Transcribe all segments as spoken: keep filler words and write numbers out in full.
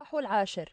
الإصحاح العاشر.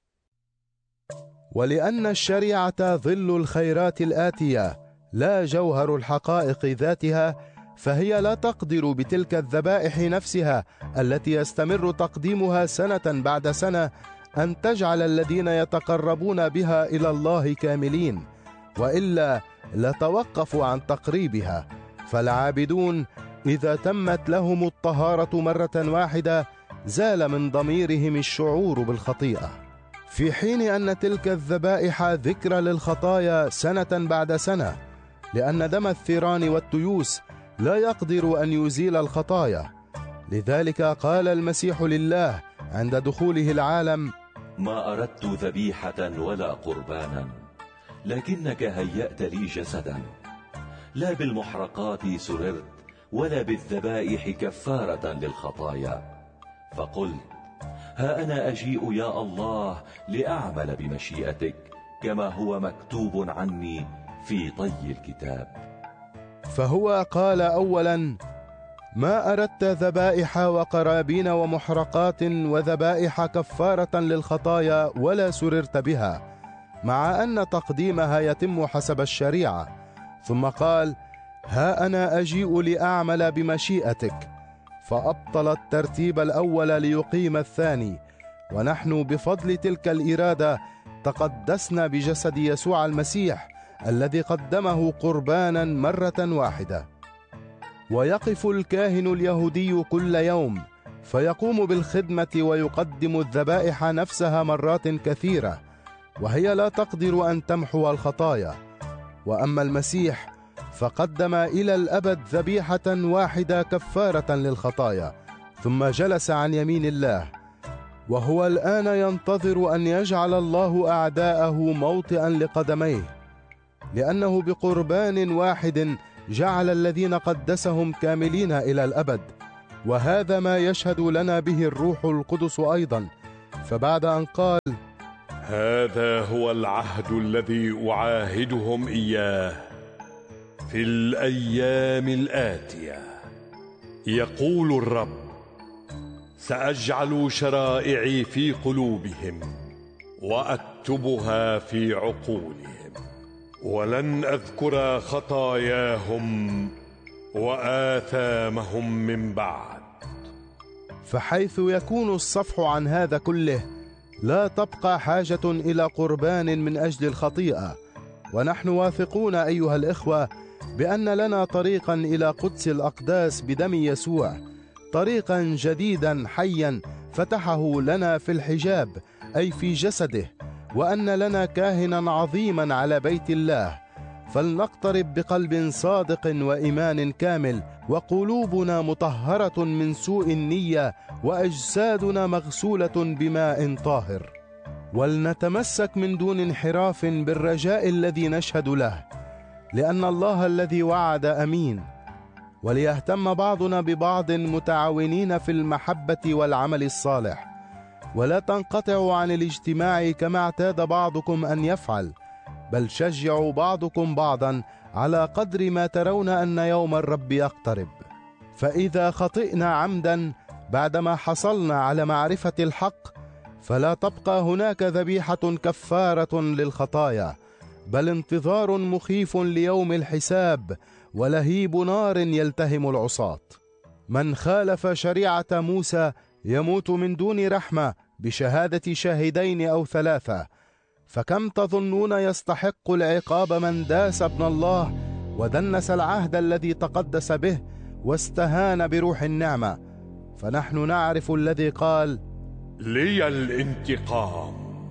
ولأن الشريعة ظل الخيرات الآتية لا جوهر الحقائق ذاتها، فهي لا تقدر بتلك الذبائح نفسها التي يستمر تقديمها سنة بعد سنة أن تجعل الذين يتقربون بها إلى الله كاملين، وإلا لتوقفوا عن تقريبها. فالعابدون إذا تمت لهم الطهارة مرة واحدة زال من ضميرهم الشعور بالخطيئة، في حين أن تلك الذبائح ذكرى للخطايا سنة بعد سنة، لأن دم الثيران والتيوس لا يقدر أن يزيل الخطايا. لذلك قال المسيح لله عند دخوله العالم: ما أردت ذبيحة ولا قربانا، لكنك هيأت لي جسدا. لا بالمحرقات سررت ولا بالذبائح كفارة للخطايا. فقل: ها أنا أجيء يا الله لأعمل بمشيئتك كما هو مكتوب عني في طي الكتاب. فهو قال أولا: ما أردت ذبائح وقرابين ومحرقات وذبائح كفارة للخطايا ولا سررت بها، مع أن تقديمها يتم حسب الشريعة. ثم قال: ها أنا أجيء لأعمل بمشيئتك، فأبطل الترتيب الأول ليقيم الثاني. ونحن بفضل تلك الإرادة تقدسنا بجسد يسوع المسيح الذي قدمه قربانا مرة واحدة. ويقف الكاهن اليهودي كل يوم فيقوم بالخدمة ويقدم الذبائح نفسها مرات كثيرة، وهي لا تقدر أن تمحو الخطايا. وأما المسيح فقدم إلى الأبد ذبيحة واحدة كفارة للخطايا، ثم جلس عن يمين الله، وهو الآن ينتظر أن يجعل الله أعداءه موطئا لقدميه، لأنه بقربان واحد جعل الذين قدسهم كاملين إلى الأبد. وهذا ما يشهد لنا به الروح القدس أيضا. فبعد أن قال: هذا هو العهد الذي أعاهدهم إياه في الأيام الآتية، يقول الرب: سأجعل شرائعي في قلوبهم وأكتبها في عقولهم، ولن أذكر خطاياهم وآثامهم من بعد. فحيث يكون الصفح عن هذا كله لا تبقى حاجة إلى قربان من أجل الخطيئة. ونحن واثقون أيها الإخوة بأن لنا طريقا إلى قدس الأقداس بدم يسوع، طريقا جديدا حيا فتحه لنا في الحجاب أي في جسده، وأن لنا كاهنا عظيما على بيت الله. فلنقترب بقلب صادق وإيمان كامل، وقلوبنا مطهرة من سوء النية، وأجسادنا مغسولة بماء طاهر. ولنتمسك من دون انحراف بالرجاء الذي نشهد له، لأن الله الذي وعد أمين. وليهتم بعضنا ببعض متعاونين في المحبة والعمل الصالح، ولا تنقطعوا عن الاجتماع كما اعتاد بعضكم أن يفعل، بل شجعوا بعضكم بعضا على قدر ما ترون أن يوم الرب يقترب. فإذا خطئنا عمدا بعدما حصلنا على معرفة الحق، فلا تبقى هناك ذبيحة كفارة للخطايا، بل انتظار مخيف ليوم الحساب ولهيب نار يلتهم العصاة. من خالف شريعة موسى يموت من دون رحمة بشهادة شاهدين أو ثلاثة. فكم تظنون يستحق العقاب من داس ابن الله ودنس العهد الذي تقدس به واستهان بروح النعمة؟ فنحن نعرف الذي قال: لي الانتقام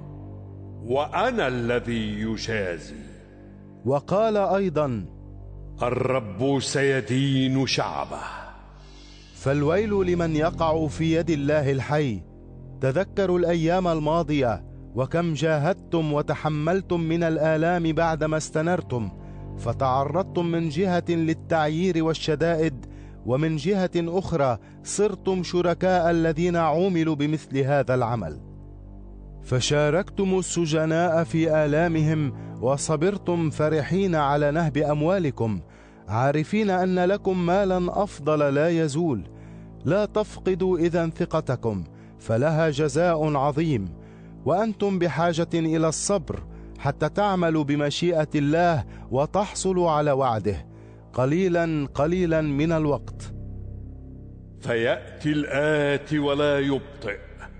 وأنا الذي يجازي. وقال أيضا: الرب سيدين شعبه. فالويل لمن يقع في يد الله الحي. تذكروا الأيام الماضية، وكم جاهدتم وتحملتم من الآلام بعدما استنرتم، فتعرضتم من جهة للتعيير والشدائد، ومن جهة أخرى صرتم شركاء الذين عوملوا بمثل هذا العمل. فشاركتم السجناء في آلامهم، وصبرتم فرحين على نهب أموالكم، عارفين أن لكم مالا أفضل لا يزول. لا تفقدوا إذن ثقتكم، فلها جزاء عظيم. وأنتم بحاجة إلى الصبر حتى تعملوا بمشيئة الله وتحصلوا على وعده. قليلا قليلا من الوقت. فيأتي الآتي ولا يبطئ،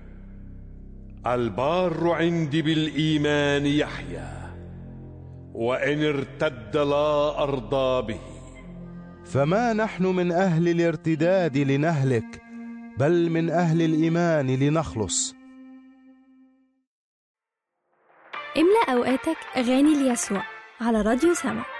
البار عندي بالإيمان يحيا، وإن ارتد لا أرضى به. فما نحن من أهل الارتداد لنهلك، بل من أهل الإيمان لنخلص. املأ أوقاتك أغاني ليسوع على راديو سما.